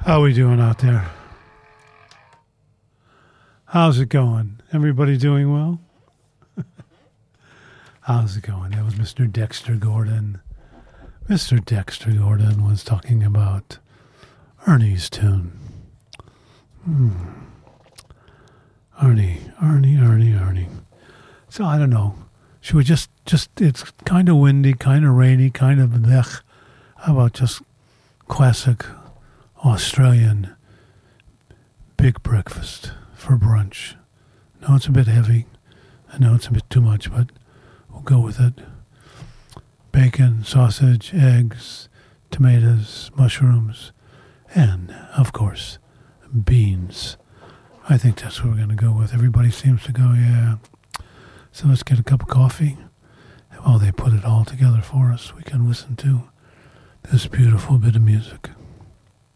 How we doing out there? How's it going? Everybody doing well? How's it going? That was Mr. Dexter Gordon. Mr. Dexter Gordon was talking about Ernie's tune. Ernie. So I don't know. Should we just it's kind of windy, kind of rainy, kind of blech. How about just classic Australian big breakfast for brunch? I know it's a bit heavy. I know it's a bit too much, but we'll go with it. Bacon, sausage, eggs, tomatoes, mushrooms, and, of course, beans. I think that's what we're going to go with. Everybody seems to go, yeah. So let's get a cup of coffee. While they put it all together for us, we can listen to this beautiful bit of music.